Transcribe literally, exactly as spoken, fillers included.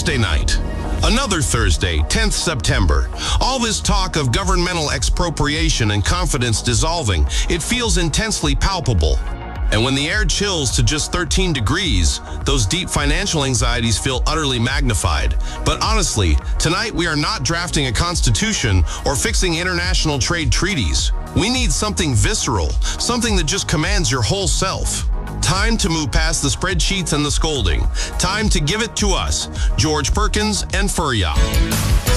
Thursday night. Another Thursday, tenth September. All this talk of governmental expropriation and confidence dissolving, it feels intensely palpable. And when the air chills to just thirteen degrees, those deep financial anxieties feel utterly magnified. But honestly, tonight we are not drafting a constitution or fixing international trade treaties. We need something visceral, something that just commands your whole self. Time to move past the spreadsheets and the scolding. Time to give it to us, George Perkins and Furya.